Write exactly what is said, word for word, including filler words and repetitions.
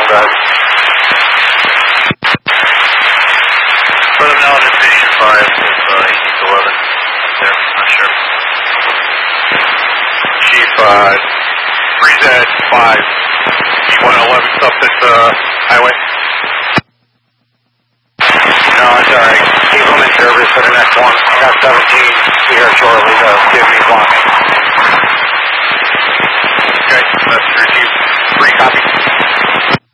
that. Let them know that Station five is uh, eighteen eleven. There, not sure. Chief, uh, three Z five, one eleven stuff at the highway. No, it's alright. Keep them in service for the next one. I got seventeen here shortly to give me blocking. Okay, that's your Chief. Three copy.